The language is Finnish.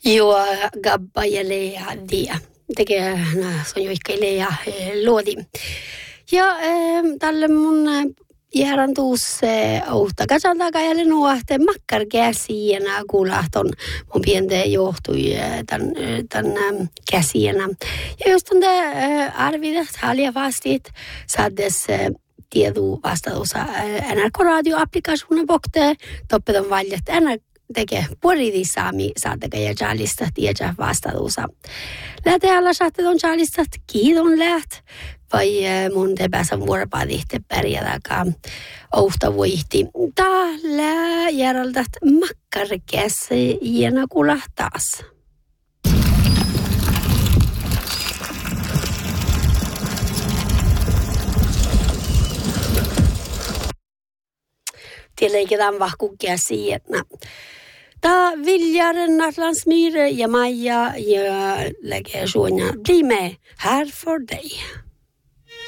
Joo, Gabba ja Lea dia. Tekee sonjoikkeille ja luodi. Ja tälle mun järän tuusse ohta katson takajälle nuohte makkar käsienä kuulahton mun pienten johtui tän käsienä. Ja just on arvidat haljavastit saades tiedu vastausa NRK-radio-applikationen vokte toppeton valjat tekee puolitisaami saateka ja jaalista tiedä vastausa. Lähte alla saatte on jaalista kiiton läht vai mun te pääsän vuoropaadihte pärjätäkään ohta voihti. Täällä järjeltät makkarkäsi iänä kulahtaas. Tiedätkö vahkukkia siihen. Tämä Viljaren Atlantsmyre ja Maja ja lägger såna. Bli med här för dig.